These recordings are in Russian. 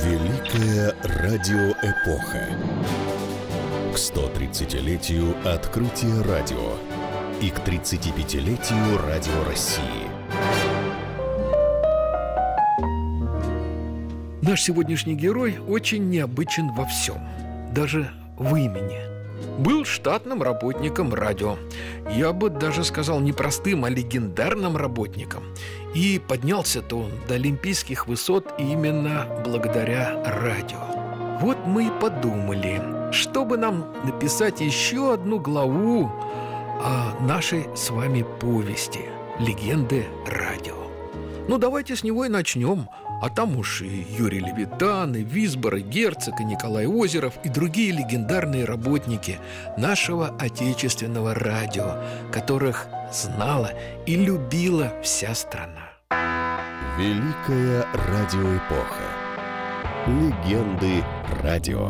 Великая радиоэпоха. К 130-летию открытия радио и к 35-летию Радио России. Наш сегодняшний герой очень необычен во всем, даже в имени. Был штатным работником радио. Я бы даже сказал не простым, а легендарным работником. И поднялся-то он до олимпийских высот именно благодаря радио. Вот мы и подумали, чтобы нам написать еще одну главу о нашей с вами повести «Легенды радио». Ну, давайте с него и начнем. А там уж и Юрий Левитан, и Висбор, и Герцог, и Николай Озеров, и другие легендарные работники нашего отечественного радио, которых знала и любила вся страна. Великая радиоэпоха. Легенды радио.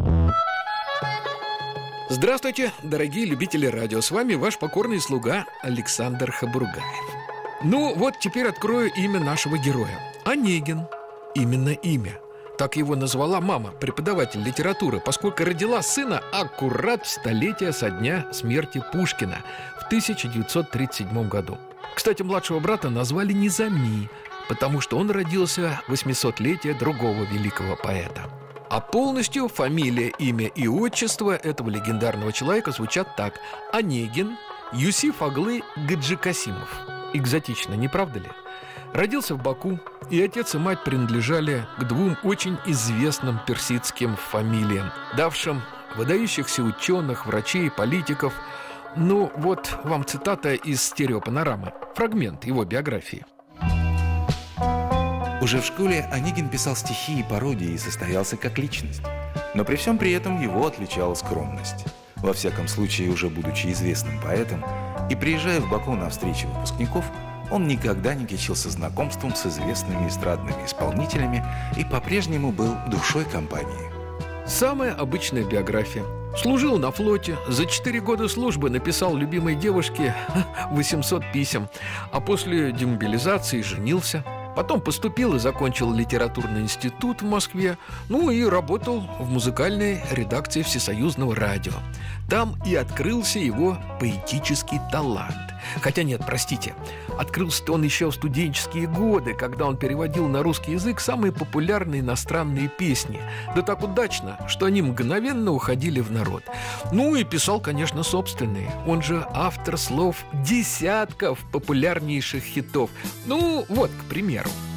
Здравствуйте, дорогие любители радио. С вами ваш покорный слуга Александр Хабургаев. Ну, вот теперь открою имя нашего героя. Онегин. Именно имя. Так его назвала мама, преподаватель литературы, поскольку родила сына аккурат в столетие со дня смерти Пушкина в 1937 году. Кстати, младшего брата назвали Низами, потому что он родился в 800-летие другого великого поэта. А полностью фамилия, имя и отчество этого легендарного человека звучат так: Онегин Юсиф Аглы Гаджикасимов. Экзотично, не правда ли? Родился в Баку, и отец и мать принадлежали к двум очень известным персидским фамилиям, давшим выдающихся ученых, врачей, политиков. Ну, вот вам цитата из «Стереопанорамы», фрагмент его биографии. Уже в школе Онегин писал стихи и пародии и состоялся как личность. Но при всем при этом его отличала скромность. Во всяком случае, уже будучи известным поэтом и приезжая в Баку на встречи выпускников, он никогда не кичился знакомством с известными эстрадными исполнителями и по-прежнему был душой компании. Самая обычная биография. Служил на флоте, за 4 года службы написал любимой девушке 800 писем, а после демобилизации женился. Потом поступил и закончил литературный институт в Москве, ну и работал в музыкальной редакции Всесоюзного радио. Там и открылся его поэтический талант. Хотя нет, простите, открылся-то он еще в студенческие годы, когда он переводил на русский язык самые популярные иностранные песни. Да так удачно, что они мгновенно уходили в народ. Ну и писал, конечно, собственные. Он же автор слов десятков популярнейших хитов. Ну вот, к примеру: